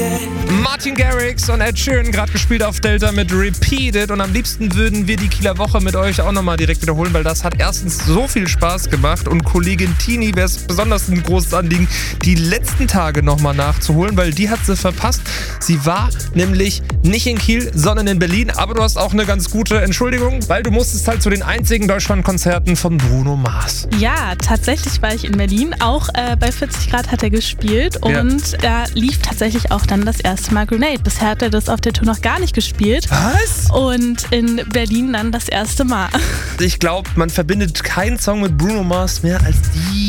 Martin Garrix und Ed Sheeran, gerade gespielt auf Delta mit Repeated. Und am liebsten würden wir die Kieler Woche mit euch auch nochmal direkt wiederholen, weil das hat erstens so viel Spaß gemacht. Und Kollegin Tini wäre es besonders ein großes Anliegen, die letzten Tage nochmal nachzuholen, weil die hat sie verpasst. Sie war nämlich nicht in Kiel, sondern in Berlin. Aber du hast auch eine ganz gute Entschuldigung, weil du musstest halt zu den einzigen Deutschlandkonzerten von Bruno Mars. Ja, tatsächlich war ich in Berlin. Auch bei 40 Grad hat er gespielt. Und da lief tatsächlich auch dann das erste Mal Grenade. Bisher hat er das auf der Tour noch gar nicht gespielt. Was? Und in Berlin dann das erste Mal. Ich glaube, man verbindet keinen Song mit Bruno Mars mehr als die